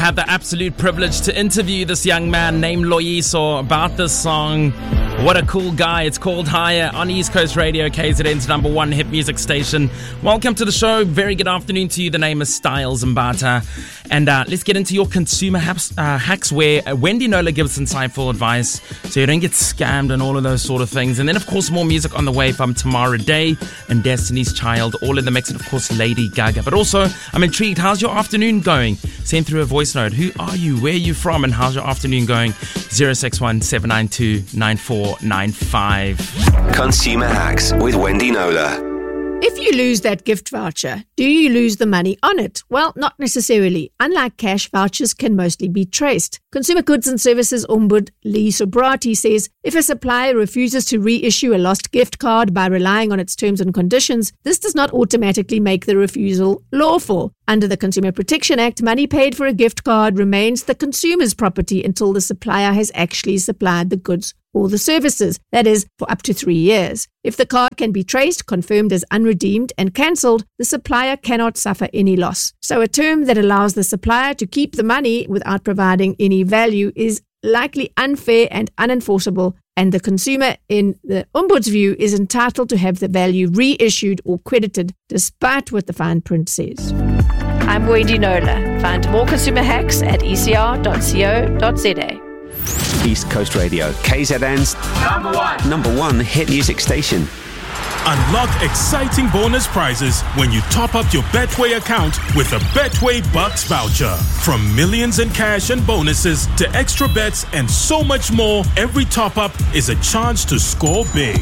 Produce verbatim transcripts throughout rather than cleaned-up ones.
had the absolute privilege to interview this young man named Loyiso about this song. What a cool guy. It's called Higher on East Coast Radio, K Z N's number one hit music station. Welcome to the show. Very good afternoon to you. The name is Styles Mbata. And uh, let's get into your consumer hacks, uh, hacks where uh, Wendy Knowler gives insightful advice so you don't get scammed and all of those sort of things. And then, of course, more music on the way from Tamara Day and Destiny's Child, all in the mix. And, of course, Lady Gaga. But also, I'm intrigued. How's your afternoon going? Send through a voice note. Who are you? Where are you from? And how's your afternoon going? zero six one seven nine two nine four nine five. Consumer Hacks with Wendy Knowler. If you lose that gift voucher, do you lose the money on it? Well, not necessarily. Unlike cash, vouchers can mostly be traced. Consumer Goods and Services Ombud Lee Sobrati says if a supplier refuses to reissue a lost gift card by relying on its terms and conditions, this does not automatically make the refusal lawful. Under the Consumer Protection Act, money paid for a gift card remains the consumer's property until the supplier has actually supplied the goods or the services, that is, for up to three years. If the card can be traced, confirmed as unredeemed, and cancelled, the supplier cannot suffer any loss. So a term that allows the supplier to keep the money without providing any value is likely unfair and unenforceable, and the consumer, in the Ombud's view, is entitled to have the value reissued or credited, despite what the fine print says. I'm Wendy Knowler. Find more consumer hacks at e c r dot co dot z a. East Coast Radio, K Z N's number one, number one hit music station. Unlock exciting bonus prizes when you top up your Betway account with a Betway Bucks voucher. From millions in cash and bonuses to extra bets and so much more, every top up is a chance to score big.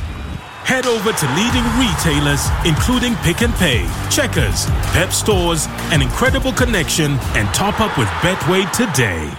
Head over to leading retailers, including Pick and Pay, Checkers, Pep Stores, and Incredible Connection, and top up with Betway today.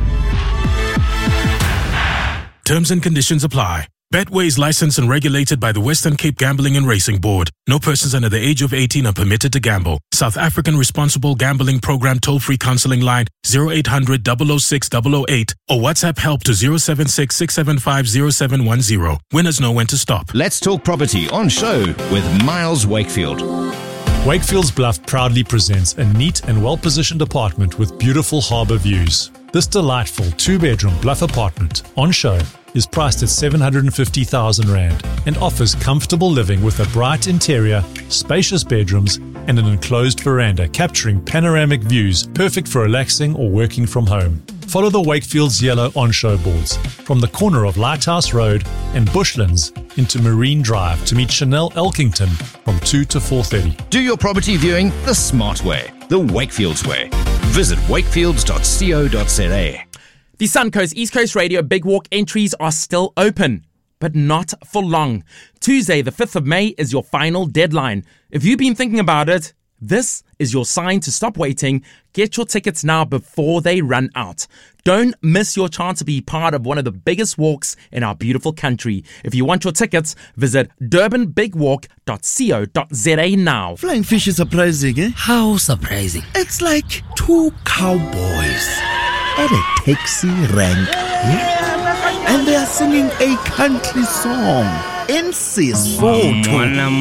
Terms and conditions apply. Betway is licensed and regulated by the Western Cape Gambling and Racing Board. No persons under the age of eighteen are permitted to gamble. South African Responsible Gambling Program toll-free counseling line zero eight hundred, double oh six, double oh eight or WhatsApp help to zero seven six, six seven five, zero seven one zero. Winners know when to stop. Let's talk property on show with Miles Wakefield. Wakefield's Bluff proudly presents a neat and well-positioned apartment with beautiful harbour views. This delightful two-bedroom Bluff apartment on show is priced at seven hundred fifty thousand rand and offers comfortable living with a bright interior, spacious bedrooms, and an enclosed veranda capturing panoramic views perfect for relaxing or working from home. Follow the Wakefield's yellow on-show boards from the corner of Lighthouse Road and Bushlands into Marine Drive to meet Chanel Elkington from two to four thirty. Do your property viewing the smart way, the Wakefield's way. Visit wakefields dot co dot z a. The Suncoast East Coast Radio Big Walk entries are still open, but not for long. Tuesday, the fifth of May is your final deadline. If you've been thinking about it, this is your sign to stop waiting. Get your tickets now before they run out. Don't miss your chance to be part of one of the biggest walks in our beautiful country. If you want your tickets, visit durban big walk dot co dot z a now. Flying Fish is surprising, eh? How surprising? It's like two cowboys at a taxi rank, yeah? And they are singing a country song in Sesotho.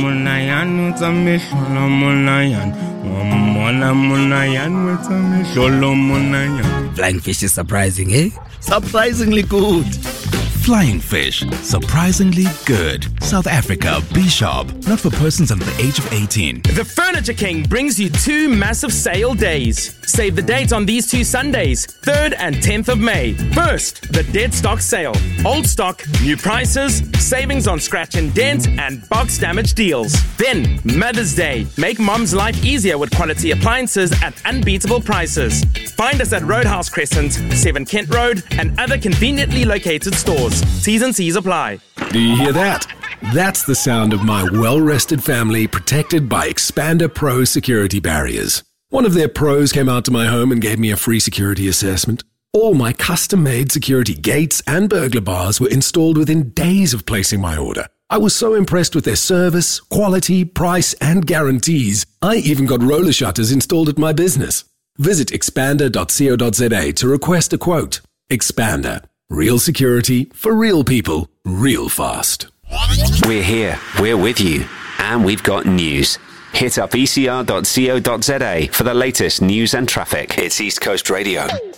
Flying Fish is surprising, eh? Surprisingly good. Flying Fish, surprisingly good. South Africa, be sharp. Not for persons under the age of eighteen. The Furniture King brings you two massive sale days. Save the dates on these two Sundays, third and tenth of May. First, the dead stock sale. Old stock, new prices, savings on scratch and dent, and box damage deals. Then, Mother's Day. Make mom's life easier with quality appliances at unbeatable prices. Find us at Roadhouse Crescent, seven Kent Road, and other conveniently located stores. T's and C's apply. Do you hear that? That's the sound of my well-rested family protected by Expander Pro security barriers. One of their pros came out to my home and gave me a free security assessment. All my custom-made security gates and burglar bars were installed within days of placing my order. I was so impressed with their service, quality, price, and guarantees. I even got roller shutters installed at my business. Visit expander dot co dot z a to request a quote. Expander. Real security for real people, real fast. We're here, we're with you, and we've got news. Hit up e c r dot co dot z a for the latest news and traffic. It's East Coast Radio.